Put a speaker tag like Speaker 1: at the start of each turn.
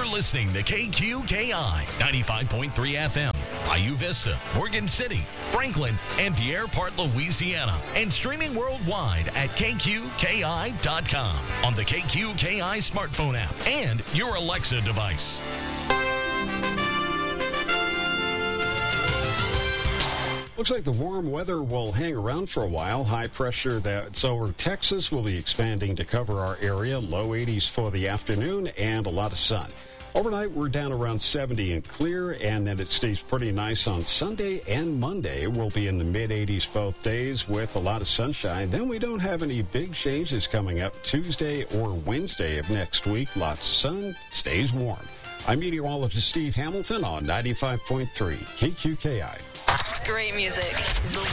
Speaker 1: listening to KQKI 95.3 FM, Bayou Vista, Morgan City, Franklin, and Pierre Part, Louisiana, and streaming worldwide at KQKI.com on the KQKI smartphone app and your Alexa device.
Speaker 2: Looks like the warm weather will hang around for a while. High pressure that's over Texas will be expanding to cover our area. Low 80s for the afternoon and a lot of sun. Overnight, we're down around 70 and clear, and then it stays pretty nice on Sunday and Monday. We'll be in the mid-80s both days with a lot of sunshine. Then we don't have any big changes coming up Tuesday or Wednesday of next week. Lots of sun, stays warm. I'm meteorologist Steve Hamilton on 95.3 KQKI.
Speaker 3: Great music.